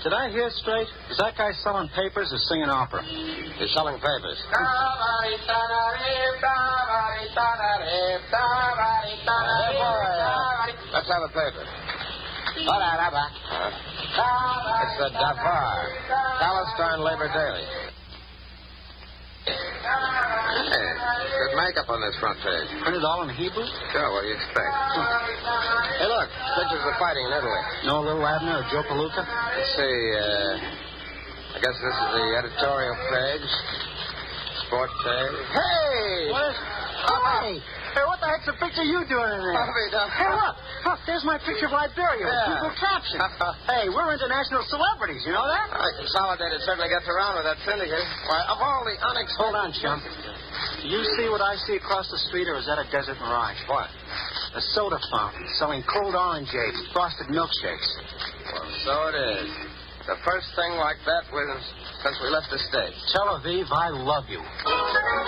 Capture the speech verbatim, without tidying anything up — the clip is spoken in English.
did I hear straight? Is that guy selling papers or singing opera? He's selling papers. Uh, Let's have a paper. Huh? It's the Davar, Palestine Labor Daily. Hey, good makeup on this front page. Printed all in Hebrew? Sure, what do you expect? Hey, look, pictures of fighting in Italy. No little Abner or Joe Palooka? Let's see, uh, I guess this is the editorial page. Sport page. Hey! What is... Hey! Hey, what the heck's the picture you doing in there? Bobby, don't... Hey, look! Look, there's my picture of Liberia with Yeah. Google caption. Hey, we're international celebrities, you know that? I Consolidated certainly gets around with that syndicate. Why, of all the unexpected... Hold on, chum. Do you see what I see across the street, or is that a desert mirage? What? A soda fountain selling cold orangeades, frosted milkshakes. Well, so it is. The first thing like that was since we left the States. Tel Aviv, I love you.